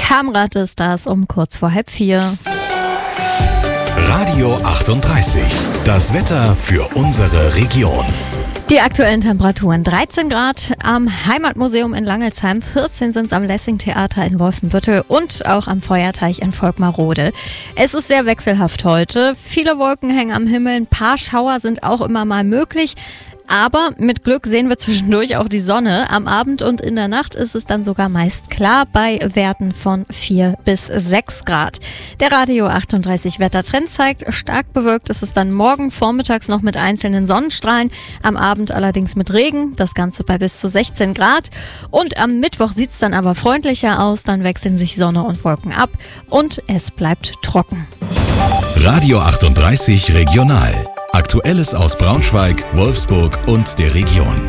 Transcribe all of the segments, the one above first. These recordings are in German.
Kamrat ist das um kurz vor 3:30. Radio 38, das Wetter für unsere Region. Die aktuellen Temperaturen: 13 Grad am Heimatmuseum in Langelsheim, 14 sind es am Lessing-Theater in Wolfenbüttel und auch am Feuerteich in Volkmarrode. Es ist sehr wechselhaft heute. Viele Wolken hängen am Himmel, ein paar Schauer sind auch immer mal möglich. Aber mit Glück sehen wir zwischendurch auch die Sonne. Am Abend und in der Nacht ist es dann sogar meist klar bei Werten von 4 bis 6 Grad. Der Radio 38 Wettertrend zeigt, stark bewölkt ist es dann morgen vormittags noch mit einzelnen Sonnenstrahlen, am Abend allerdings mit Regen, das Ganze bei bis zu 16 Grad. Und am Mittwoch sieht es dann aber freundlicher aus, dann wechseln sich Sonne und Wolken ab und es bleibt trocken. Radio 38 Regional. Aktuelles aus Braunschweig, Wolfsburg und der Region.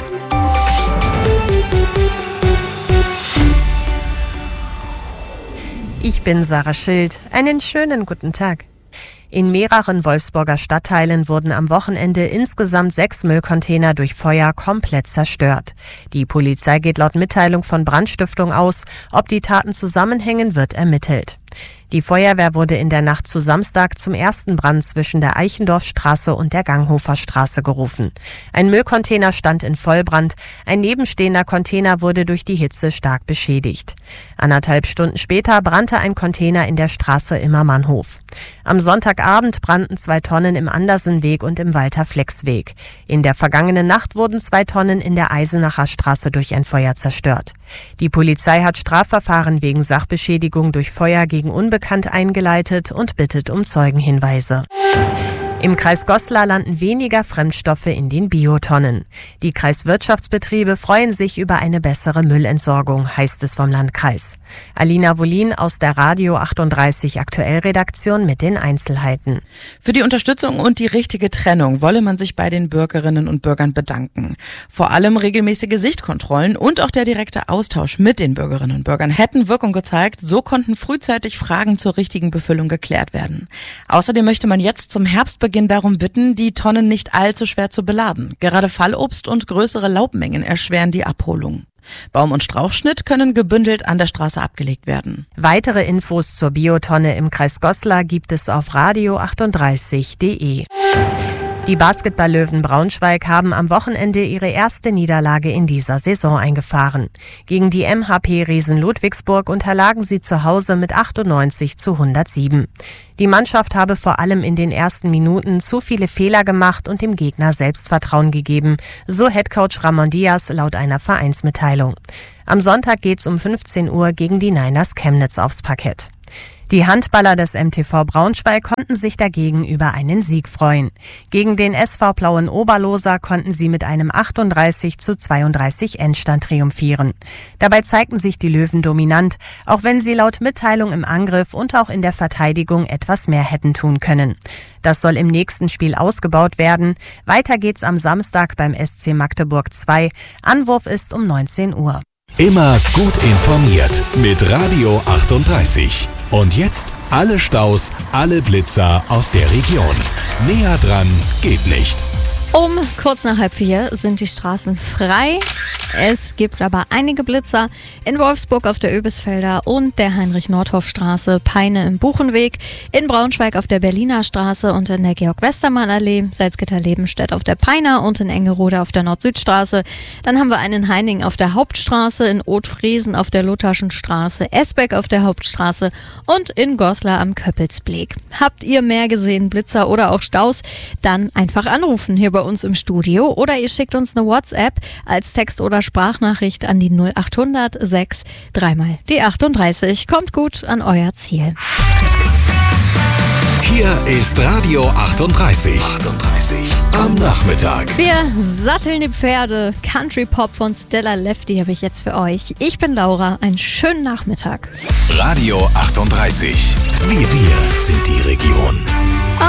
Ich bin Sarah Schild. Einen schönen guten Tag. In mehreren Wolfsburger Stadtteilen wurden am Wochenende insgesamt 6 Müllcontainer durch Feuer komplett zerstört. Die Polizei geht laut Mitteilung von Brandstiftung aus. Ob die Taten zusammenhängen, wird ermittelt. Die Feuerwehr wurde in der Nacht zu Samstag zum ersten Brand zwischen der Eichendorffstraße und der Ganghofer-Straße gerufen. Ein Müllcontainer stand in Vollbrand, ein nebenstehender Container wurde durch die Hitze stark beschädigt. 1,5 Stunden später brannte ein Container in der Straße Immermannhof. Am Sonntagabend brannten 2 Tonnen im Andersenweg und im Walter-Flex-Weg. In der vergangenen Nacht wurden 2 Tonnen in der Eisenacher Straße durch ein Feuer zerstört. Die Polizei hat Strafverfahren wegen Sachbeschädigung durch Feuer gegen Unbekannt eingeleitet und bittet um Zeugenhinweise. Im Kreis Goslar landen weniger Fremdstoffe in den Biotonnen. Die Kreiswirtschaftsbetriebe freuen sich über eine bessere Müllentsorgung, heißt es vom Landkreis. Alina Wolin aus der Radio 38 Aktuellredaktion mit den Einzelheiten. Für die Unterstützung und die richtige Trennung wolle man sich bei den Bürgerinnen und Bürgern bedanken. Vor allem regelmäßige Sichtkontrollen und auch der direkte Austausch mit den Bürgerinnen und Bürgern hätten Wirkung gezeigt. So konnten frühzeitig Fragen zur richtigen Befüllung geklärt werden. Außerdem möchte man jetzt zum Herbstbeginn darum bitten, die Tonnen nicht allzu schwer zu beladen. Gerade Fallobst und größere Laubmengen erschweren die Abholung. Baum- und Strauchschnitt können gebündelt an der Straße abgelegt werden. Weitere Infos zur Biotonne im Kreis Goslar gibt es auf radio38.de. Die Basketball-Löwen Braunschweig haben am Wochenende ihre erste Niederlage in dieser Saison eingefahren. Gegen die MHP-Riesen Ludwigsburg unterlagen sie zu Hause mit 98:107. Die Mannschaft habe vor allem in den ersten Minuten zu viele Fehler gemacht und dem Gegner Selbstvertrauen gegeben, so Headcoach Ramon Diaz laut einer Vereinsmitteilung. Am Sonntag geht's um 15 Uhr gegen die Niners Chemnitz aufs Parkett. Die Handballer des MTV Braunschweig konnten sich dagegen über einen Sieg freuen. Gegen den SV Plauen Oberloser konnten sie mit einem 38:32 Endstand triumphieren. Dabei zeigten sich die Löwen dominant, auch wenn sie laut Mitteilung im Angriff und auch in der Verteidigung etwas mehr hätten tun können. Das soll im nächsten Spiel ausgebaut werden. Weiter geht's am Samstag beim SC Magdeburg 2. Anwurf ist um 19 Uhr. Immer gut informiert mit Radio 38. Und jetzt alle Staus, alle Blitzer aus der Region. Näher dran geht nicht. Um kurz nach 3:30 sind die Straßen frei. Es gibt aber einige Blitzer in Wolfsburg auf der Oebisfelder und der Heinrich-Nordhoff-Straße, Peine im Buchenweg, in Braunschweig auf der Berliner Straße und in der Georg-Westermann-Allee, Salzgitter-Lebenstedt auf der Peiner und in Engerode auf der Nord-Süd-Straße. Dann haben wir einen Heining auf der Hauptstraße, in Othfriesen auf der Lutherschen Straße, Esbeck auf der Hauptstraße und in Goslar am Köppelsbeek. Habt ihr mehr gesehen, Blitzer oder auch Staus? Dann einfach anrufen hier bei uns im Studio oder ihr schickt uns eine WhatsApp als Text- oder Sprachnachricht an die 0800 6 3 die 38. Kommt gut an euer Ziel. Hier ist Radio 38. Am Nachmittag. Wir satteln die Pferde. Country Pop von Stella Lefty habe ich jetzt für euch. Ich bin Laura. Einen schönen Nachmittag. Radio 38. Wir sind die Region.